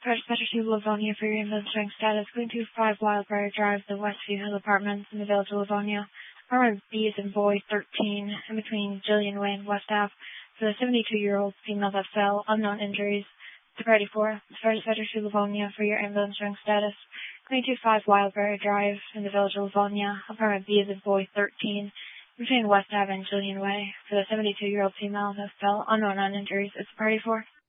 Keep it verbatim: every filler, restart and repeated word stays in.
Press Specialty Livonia for your ambulance showing status. Going to five Wildbriar Drive, the Westview Hill Apartments in the Village of Livonia. Apartment B is in boy thirteen, in between Jillian Way and West Ave. For the seventy-two-year-old female that fell, unknown injuries. The party for Press Specialty Livonia for your ambulance showing status. Going to five Wildbriar Drive in the Village of Livonia. Apartment B is in boy thirteen, in between West Ave and Jillian Way. For the seventy-two-year-old female that fell, unknown on injuries. It's the party for